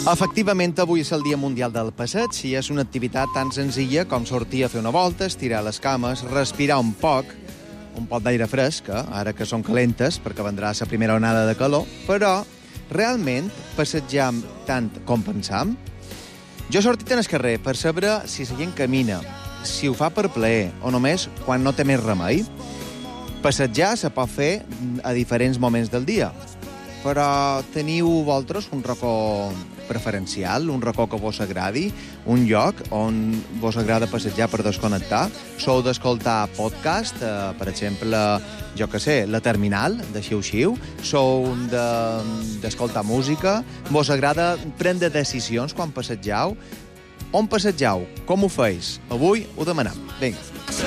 Efectivament, avui és el Dia Mundial del Passeig i és una activitat tan senzilla com sortir a fer una volta, estirar les cames, respirar un poc d'aire fresc, ara que són calentes, perquè vendrà la primera onada de calor, però realment passegem tant com pensam? Jo he sortit en el carrer per saber si la gent camina, si ho fa per plaer o només quan no té més remei. Passejar se pot fer a diferents moments del dia, però teniu vosaltres un racó preferencial, un racó que vos agradi, un lloc on vos agrada passejar per desconnectar? Sou d'escoltar podcast, per exemple, jo que sé, La Terminal, de Xiu-Xiu? Sou d'escoltar música? Vos agrada prendre decisions quan passegeu? On passegeu? Com ho feis? Avui ho demanem. Vinga.